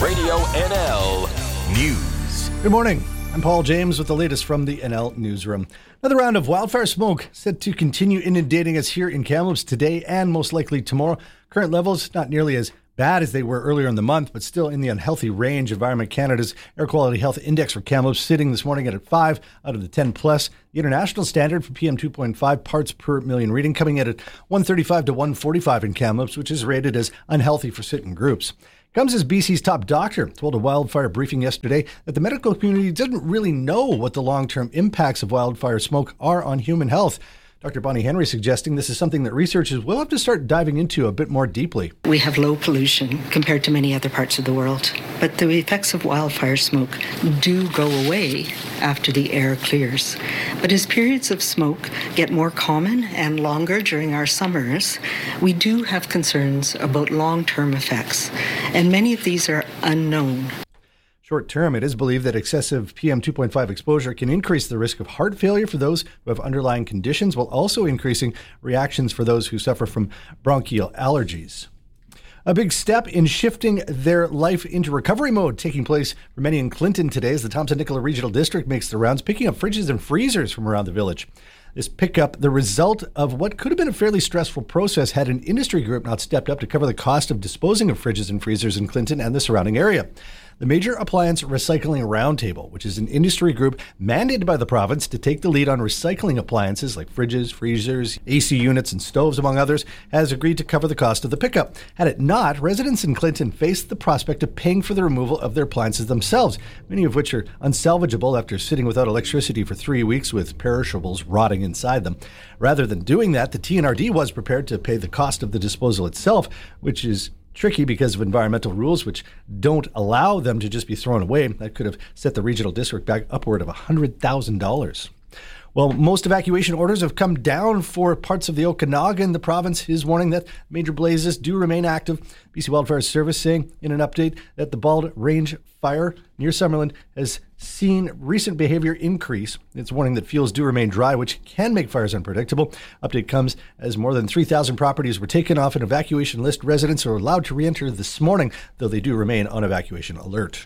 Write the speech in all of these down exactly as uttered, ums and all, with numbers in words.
Radio N L News. Good morning. I'm Paul James with the latest from the N L Newsroom. Another round of wildfire smoke set to continue inundating us here in Kamloops today and most likely tomorrow. Current levels not nearly as bad as they were earlier in the month, but still in the unhealthy range. Environment Canada's Air Quality Health Index for Kamloops sitting this morning at five out of the ten plus. The international standard for P M two point five parts per million reading coming in at one thirty-five to one forty-five in Kamloops, which is rated as unhealthy for certain groups. Comes as B C's top doctor told a wildfire briefing yesterday that the medical community doesn't really know what the long-term impacts of wildfire smoke are on human health. Doctor Bonnie Henry suggesting this is something that researchers will have to start diving into a bit more deeply. We have low pollution compared to many other parts of the world, but the effects of wildfire smoke do go away after the air clears. But as periods of smoke get more common and longer during our summers, we do have concerns about long-term effects, and many of these are unknown. Short term, it is believed that excessive P M two point five exposure can increase the risk of heart failure for those who have underlying conditions, while also increasing reactions for those who suffer from bronchial allergies. A big step in shifting their life into recovery mode taking place for many in Clinton today as the Thompson-Nicola Regional District makes the rounds, picking up fridges and freezers from around the village. This pickup, the result of what could have been a fairly stressful process had an industry group not stepped up to cover the cost of disposing of fridges and freezers in Clinton and the surrounding area. The Major Appliance Recycling Roundtable, which is an industry group mandated by the province to take the lead on recycling appliances like fridges, freezers, A C units, and stoves, among others, has agreed to cover the cost of the pickup. Had it not, residents in Clinton faced the prospect of paying for the removal of their appliances themselves, many of which are unsalvageable after sitting without electricity for three weeks with perishables rotting inside them. Rather than doing that, the T N R D was prepared to pay the cost of the disposal itself, which is tricky because of environmental rules which don't allow them to just be thrown away. That could have set the regional district back upward of one hundred thousand dollars. Well, most evacuation orders have come down for parts of the Okanagan. The province is warning that major blazes do remain active. B C Wildfire Service saying in an update that the Bald Range fire near Summerland has seen recent behavior increase. It's warning that fuels do remain dry, which can make fires unpredictable. Update comes as more than three thousand properties were taken off an evacuation list. Residents are allowed to re-enter this morning, though they do remain on evacuation alert.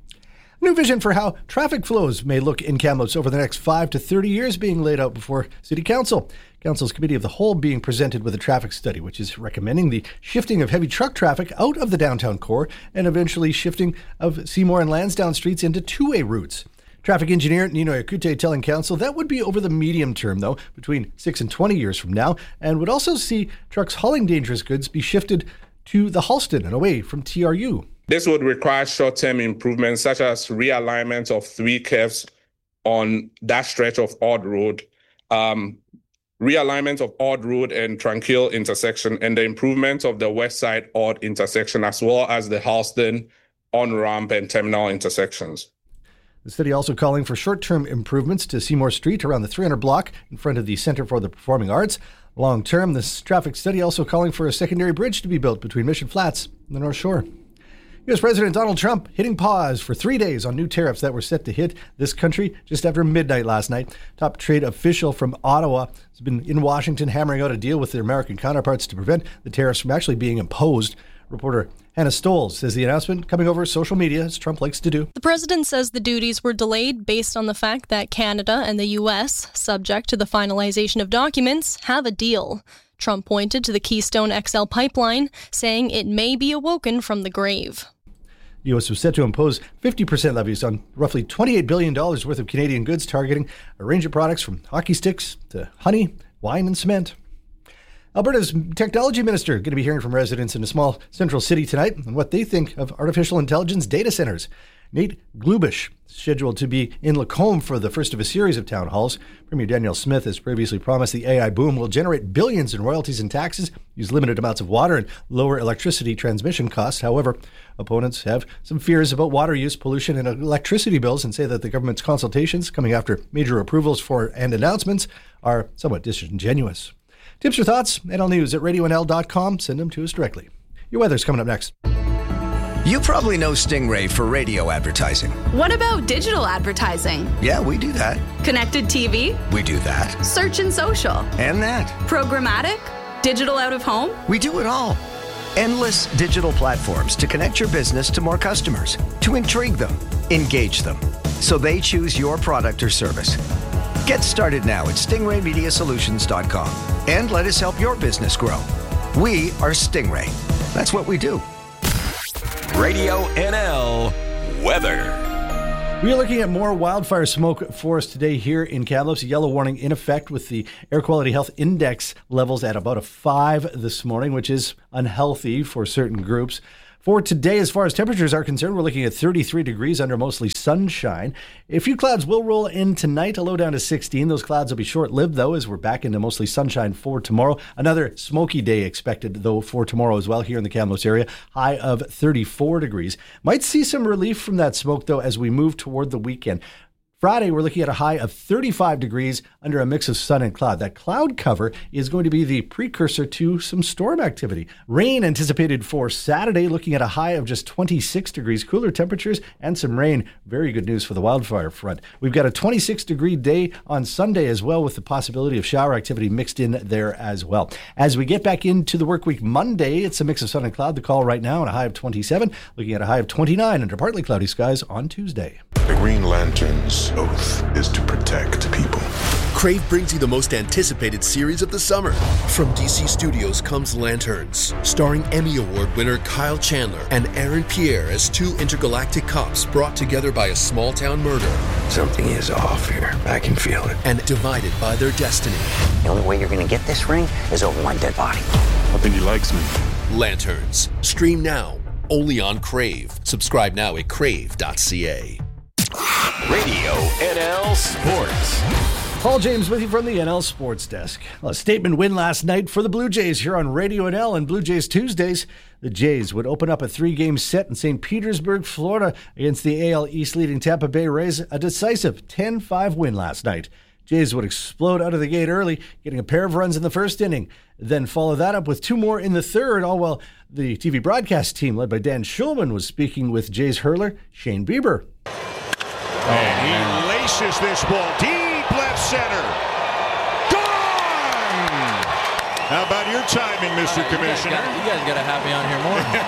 New vision for how traffic flows may look in Kamloops over the next five to thirty years being laid out before City Council. Council's Committee of the Whole being presented with a traffic study, which is recommending the shifting of heavy truck traffic out of the downtown core and eventually shifting of Seymour and Lansdowne streets into two-way routes. Traffic engineer Nino Yakute telling Council that would be over the medium term, though, between six and twenty years from now, and would also see trucks hauling dangerous goods be shifted to the Halston and away from T R U. This would require short-term improvements such as realignment of three curves on that stretch of Odd Road, um, realignment of Odd Road and Tranquil intersection, and the improvement of the west side Odd intersection, as well as the Halston on-ramp and terminal intersections. The study also calling for short-term improvements to Seymour Street around the three hundred block in front of the Centre for the Performing Arts. Long-term, this traffic study also calling for a secondary bridge to be built between Mission Flats and the North Shore. U S President Donald Trump hitting pause for three days on new tariffs that were set to hit this country just after midnight last night. Top trade official from Ottawa has been in Washington hammering out a deal with their American counterparts to prevent the tariffs from actually being imposed. Reporter Hannah Stoll says the announcement coming over social media, as Trump likes to do. The president says the duties were delayed based on the fact that Canada and the U S, subject to the finalization of documents, have a deal. Trump pointed to the Keystone X L pipeline, saying it may be awoken from the grave. The U S was set to impose fifty percent levies on roughly twenty-eight billion dollars worth of Canadian goods, targeting a range of products from hockey sticks to honey, wine, and cement. Alberta's technology minister going to be hearing from residents in a small central city tonight on what they think of artificial intelligence data centers. Nate Glubish, scheduled to be in Lacombe for the first of a series of town halls. Premier Danielle Smith has previously promised the A I boom will generate billions in royalties and taxes, use limited amounts of water, and lower electricity transmission costs. However, opponents have some fears about water use, pollution, and electricity bills, and say that the government's consultations, coming after major approvals for and announcements, are somewhat disingenuous. Tips or thoughts? N L News at radio N L dot com. Send them to us directly. Your weather's coming up next. You probably know Stingray for radio advertising. What about digital advertising? Yeah, we do that. Connected T V? We do that. Search and social? And that. Programmatic? Digital out of home? We do it all. Endless digital platforms to connect your business to more customers, to intrigue them, engage them, so they choose your product or service. Get started now at stingray media solutions dot com and let us help your business grow. We are Stingray. That's what we do. Radio N L weather. We are looking at more wildfire smoke for us today here in Kamloops. A yellow warning in effect with the Air Quality Health Index levels at about a five this morning, which is unhealthy for certain groups. For today, as far as temperatures are concerned, we're looking at thirty-three degrees under mostly sunshine. A few clouds will roll in tonight, a low down to sixteen. Those clouds will be short-lived, though, as we're back into mostly sunshine for tomorrow. Another smoky day expected, though, for tomorrow as well here in the Kamloops area. High of thirty-four degrees. Might see some relief from that smoke, though, as we move toward the weekend. Friday, we're looking at a high of thirty-five degrees under a mix of sun and cloud. That cloud cover is going to be the precursor to some storm activity. Rain anticipated for Saturday, looking at a high of just twenty-six degrees, cooler temperatures and some rain. Very good news for the wildfire front. We've got a twenty-six degree day on Sunday as well, with the possibility of shower activity mixed in there as well. As we get back into the work week Monday, it's a mix of sun and cloud. The call right now, and a high of twenty-seven, looking at a high of twenty-nine under partly cloudy skies on Tuesday. The Green Lantern's oath is to protect people. Crave brings you the most anticipated series of the summer. From D C Studios comes Lanterns, starring Emmy Award winner Kyle Chandler and Aaron Pierre as two intergalactic cops brought together by a small-town murder. Something is off here. I can feel it. And divided by their destiny. The only way you're going to get this ring is over my dead body. I think he likes me. Lanterns. Stream now. Only on Crave. Subscribe now at crave dot c a. Radio N L Sports. Paul James with you from the N L Sports Desk. Well, a statement win last night for the Blue Jays here on Radio N L and Blue Jays Tuesdays. The Jays would open up a three-game set in Saint Petersburg, Florida against the A L East leading Tampa Bay Rays. A decisive ten five win last night. Jays would explode out of the gate early, getting a pair of runs in the first inning, then follow that up with two more in the third, all while the T V broadcast team led by Dan Schulman was speaking with Jays hurler Shane Bieber. And he laces this ball deep left center. Gone! How about your timing, Mister Right, Commissioner? You guys got to have me on here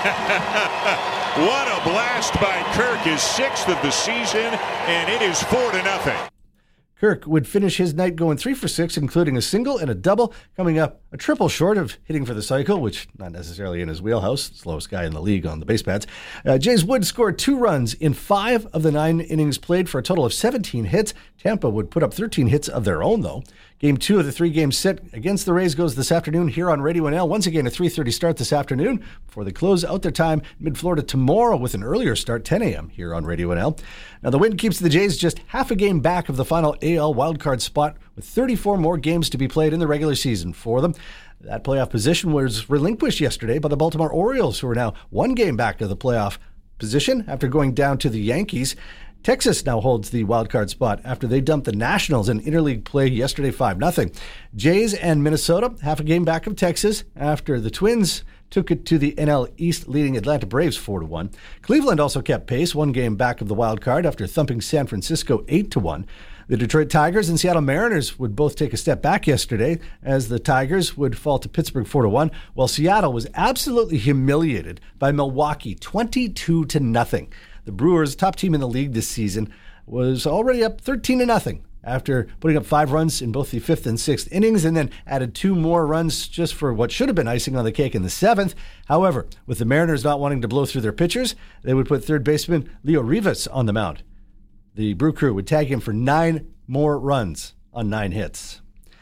more. What a blast by Kirk, his sixth of the season, and it is four to nothing. Kirk would finish his night going three for six, including a single and a double, coming up a triple short of hitting for the cycle, which not necessarily in his wheelhouse, slowest guy in the league on the base pads. Uh, Jays would score two runs in five of the nine innings played for a total of seventeen hits. Tampa would put up thirteen hits of their own, though. Game two of the three-game set against the Rays goes this afternoon here on Radio N L. Once again, a three thirty start this afternoon before they close out their time mid-Florida tomorrow with an earlier start, ten a.m. here on Radio N L. Now, the win keeps the Jays just half a game back of the final A L wildcard spot with thirty-four more games to be played in the regular season for them. That playoff position was relinquished yesterday by the Baltimore Orioles, who are now one game back of the playoff position after going down to the Yankees. Texas now holds the wildcard spot after they dumped the Nationals in interleague play yesterday five nothing. Jays and Minnesota half a game back of Texas after the Twins took it to the N L East leading Atlanta Braves four to one. Cleveland also kept pace, one game back of the wild card after thumping San Francisco eight to one. The Detroit Tigers and Seattle Mariners would both take a step back yesterday as the Tigers would fall to Pittsburgh four to one, while Seattle was absolutely humiliated by Milwaukee twenty-two to nothing. The Brewers, top team in the league this season, was already up thirteen to nothing after putting up five runs in both the fifth and sixth innings, and then added two more runs just for what should have been icing on the cake in the seventh. However, with the Mariners not wanting to blow through their pitchers, they would put third baseman Leo Rivas on the mound. The Brew Crew would tag him for nine more runs on nine hits.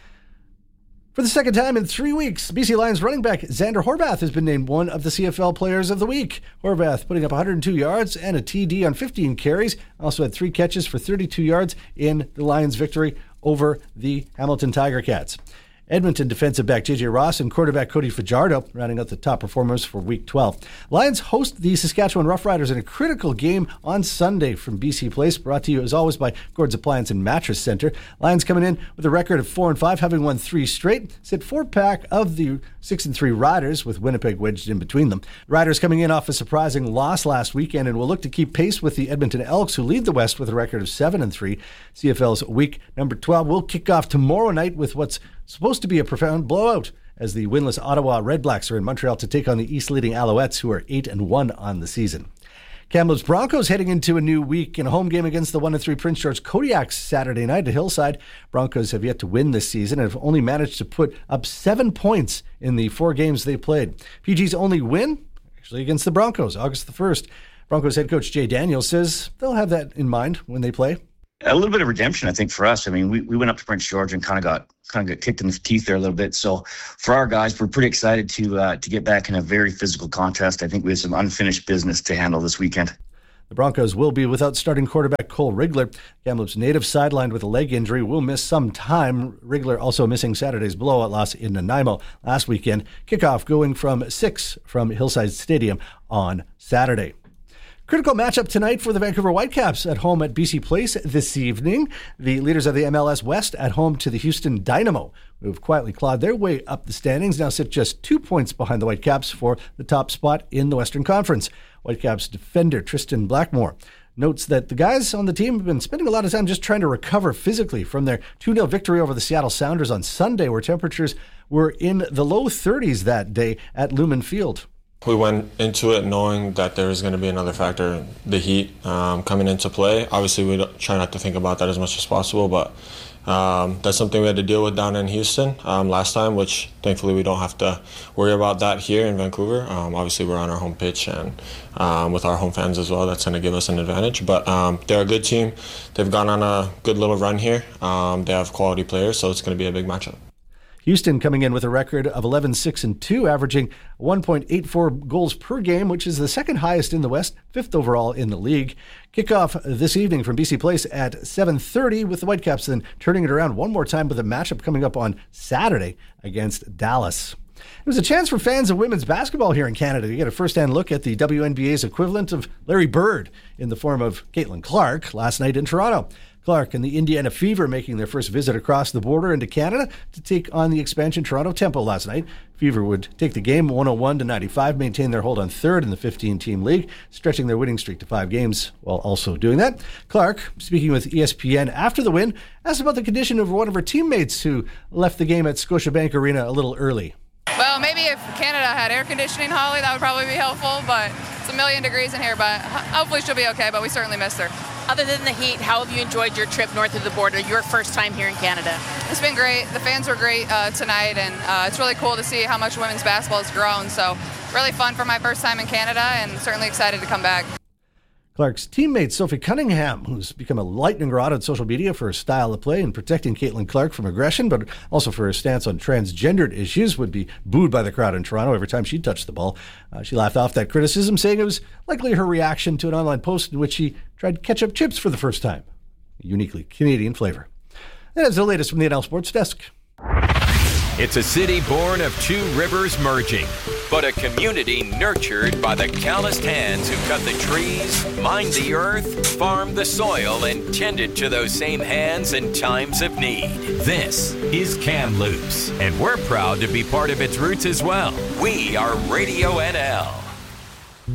For the second time in three weeks, B C Lions running back Xander Horvath has been named one of the C F L Players of the Week. Horvath putting up one hundred two yards and a T D on fifteen carries. Also had three catches for thirty-two yards in the Lions' victory over the Hamilton Tiger Cats. Edmonton defensive back J J Ross and quarterback Cody Fajardo rounding out the top performers for Week twelve. Lions host the Saskatchewan Roughriders in a critical game on Sunday from B C Place, brought to you as always by Gord's Appliance and Mattress Center. Lions coming in with a record of four and five, having won three straight. Sit four-pack of the six and three Riders with Winnipeg wedged in between them. Riders coming in off a surprising loss last weekend and will look to keep pace with the Edmonton Elks, who lead the West with a record of seven and three. C F L's week number twelve will kick off tomorrow night with what's supposed to be a profound blowout as the winless Ottawa Redblacks are in Montreal to take on the East-leading Alouettes, who are eight and one on the season. Kamloops Broncos heading into a new week in a home game against the one and three Prince George Kodiaks Saturday night at Hillside. Broncos have yet to win this season and have only managed to put up seven points in the four games they played. P G's only win, actually against the Broncos, August the first. Broncos head coach Jay Daniels says they'll have that in mind when they play. A little bit of redemption, I think, for us. I mean, we, we went up to Prince George and kind of got kind of got kicked in the teeth there a little bit. So for our guys, we're pretty excited to uh, to get back in a very physical contest. I think we have some unfinished business to handle this weekend. The Broncos will be without starting quarterback Cole Rigler. Kamloops native sidelined with a leg injury will miss some time. Rigler also missing Saturday's blowout loss in Nanaimo last weekend. Kickoff going from six from Hillside Stadium on Saturday. Critical matchup tonight for the Vancouver Whitecaps at home at B C Place this evening. The leaders of the M L S West at home to the Houston Dynamo, who have quietly clawed their way up the standings, now sit just two points behind the Whitecaps for the top spot in the Western Conference. Whitecaps defender Tristan Blackmore notes that the guys on the team have been spending a lot of time just trying to recover physically from their two nil victory over the Seattle Sounders on Sunday, where temperatures were in the low thirties that day at Lumen Field. We went into it knowing that there was going to be another factor, the heat, um, coming into play. Obviously, we try not to think about that as much as possible, but um, that's something we had to deal with down in Houston um, last time, which thankfully we don't have to worry about that here in Vancouver. Um, obviously, we're on our home pitch and um, with our home fans as well. That's going to give us an advantage. But um, they're a good team. They've gone on a good little run here. Um, they have quality players, so it's going to be a big matchup. Houston coming in with a record of eleven six and two, averaging one point eight four goals per game, which is the second highest in the West, fifth overall in the league. Kickoff this evening from B C Place at seven thirty, with the Whitecaps then turning it around one more time with a matchup coming up on Saturday against Dallas. It was a chance for fans of women's basketball here in Canada to get a first-hand look at the W N B A's equivalent of Larry Bird in the form of Caitlin Clark last night in Toronto. Clark and the Indiana Fever making their first visit across the border into Canada to take on the expansion Toronto Tempo last night. Fever would take the game one oh one to ninety-five, maintain their hold on third in the fifteen-team league, stretching their winning streak to five games while also doing that. Clark, speaking with E S P N after the win, asked about the condition of one of her teammates who left the game at Scotiabank Arena a little early. Well, maybe if Canada had air conditioning, Holly, that would probably be helpful, but it's a million degrees in here, but hopefully she'll be okay, but we certainly missed her. Other than the heat, how have you enjoyed your trip north of the border, your first time here in Canada? It's been great. The fans were great uh, tonight, and uh, it's really cool to see how much women's basketball has grown, so really fun for my first time in Canada, and certainly excited to come back. Clark's teammate Sophie Cunningham, who's become a lightning rod on social media for her style of play and protecting Caitlin Clark from aggression, but also for her stance on transgendered issues, would be booed by the crowd in Toronto every time she touched the ball. Uh, she laughed off that criticism, saying it was likely her reaction to an online post in which she tried ketchup chips for the first time. A uniquely Canadian flavor. That is the latest from the N L Sports Desk. It's a city born of two rivers merging, but a community nurtured by the calloused hands who cut the trees, mined the earth, farmed the soil, and tended to those same hands in times of need. This is Kamloops, and we're proud to be part of its roots as well. We are Radio N L.